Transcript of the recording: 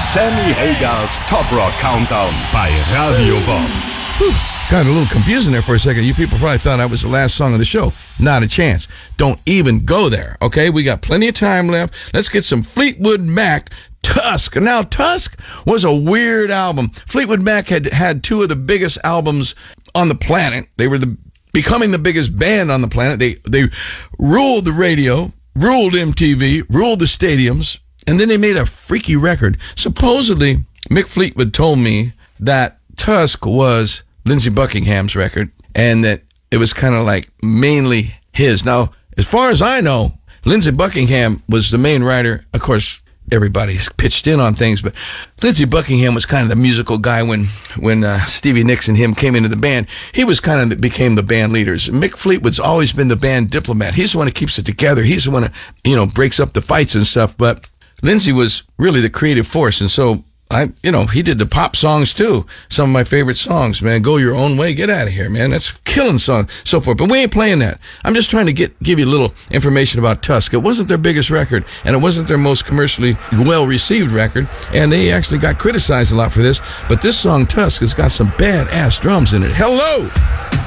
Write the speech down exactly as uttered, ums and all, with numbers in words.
Sammy Hagers Top Rock Countdown bei Radio Bob. Whew. Got a little confusing there for a second. You people probably thought that was the last song of the show. Not a chance. Don't even go there, okay? We got plenty of time left. Let's get some Fleetwood Mac, Tusk. Now, Tusk was a weird album. Fleetwood Mac had had two of the biggest albums on the planet. They were the becoming the biggest band on the planet. They they ruled the radio, ruled M T V, ruled the stadiums, and then they made a freaky record. Supposedly, Mick Fleetwood told me that Tusk was Lindsey Buckingham's record, and that it was kind of like mainly his. Now, as far as I know, Lindsey Buckingham was the main writer. Of course, everybody's pitched in on things, but Lindsey Buckingham was kind of the musical guy when when uh, Stevie Nicks and him came into the band. He was kind of the, became the band leaders. Mick Fleetwood's always been the band diplomat. He's the one who keeps it together. He's the one who, you know, breaks up the fights and stuff. But Lindsey was really the creative force, and so I, you know, he did the pop songs too. Some of my favorite songs, man. Go Your Own Way, Get Out of Here, man. That's a killing song, so forth. But we ain't playing that. I'm just trying to get give you a little information about Tusk. It wasn't their biggest record, and it wasn't their most commercially well-received record, and they actually got criticized a lot for this. But this song, Tusk, has got some badass drums in it. Hello!